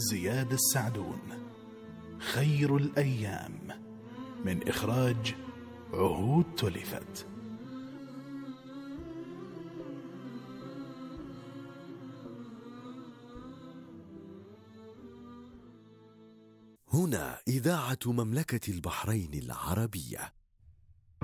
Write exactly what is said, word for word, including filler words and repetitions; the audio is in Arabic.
زياد السعدون. خير الأيام، من إخراج عهود تلفت. هنا إذاعة مملكة البحرين العربية.